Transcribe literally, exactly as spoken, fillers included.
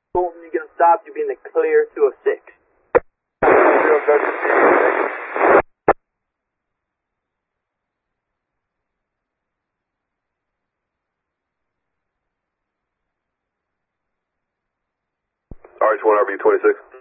Colton, you're gonna stop. You'll be in the clear two oh six. R H one R B twenty-six.